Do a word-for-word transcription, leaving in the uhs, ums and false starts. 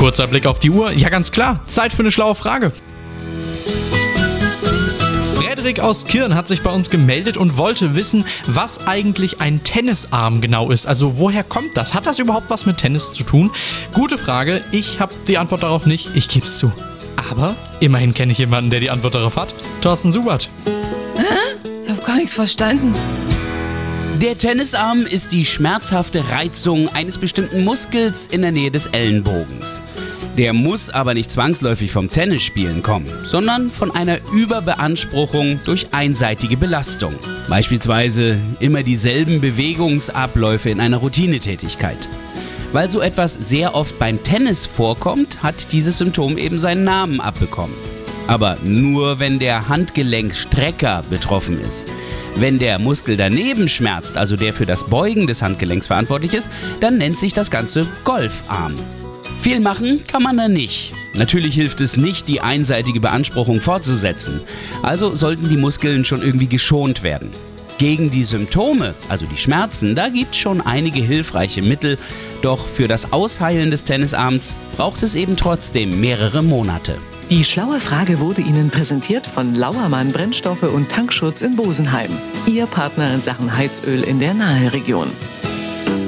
Kurzer Blick auf die Uhr. Ja, ganz klar. Zeit für eine schlaue Frage. Frederik aus Kirn hat sich bei uns gemeldet und wollte wissen, was eigentlich ein Tennisarm genau ist. Also woher kommt das? Hat das überhaupt was mit Tennis zu tun? Gute Frage. Ich habe die Antwort darauf nicht. Ich gebe es zu. Aber immerhin kenne ich jemanden, der die Antwort darauf hat. Thorsten Subert. Hä? Ich habe gar nichts verstanden. Der Tennisarm ist die schmerzhafte Reizung eines bestimmten Muskels in der Nähe des Ellenbogens. Der muss aber nicht zwangsläufig vom Tennisspielen kommen, sondern von einer Überbeanspruchung durch einseitige Belastung. Beispielsweise immer dieselben Bewegungsabläufe in einer Routinetätigkeit. Weil so etwas sehr oft beim Tennis vorkommt, hat dieses Symptom eben seinen Namen abbekommen. Aber nur, wenn der Handgelenkstrecker betroffen ist. Wenn der Muskel daneben schmerzt, also der für das Beugen des Handgelenks verantwortlich ist, dann nennt sich das Ganze Golfarm. Viel machen kann man da nicht. Natürlich hilft es nicht, die einseitige Beanspruchung fortzusetzen. Also sollten die Muskeln schon irgendwie geschont werden. Gegen die Symptome, also die Schmerzen, da gibt es schon einige hilfreiche Mittel. Doch für das Ausheilen des Tennisarms braucht es eben trotzdem mehrere Monate. Die schlaue Frage wurde Ihnen präsentiert von Lauermann Brennstoffe und Tankschutz in Bosenheim. Ihr Partner in Sachen Heizöl in der Naheregion.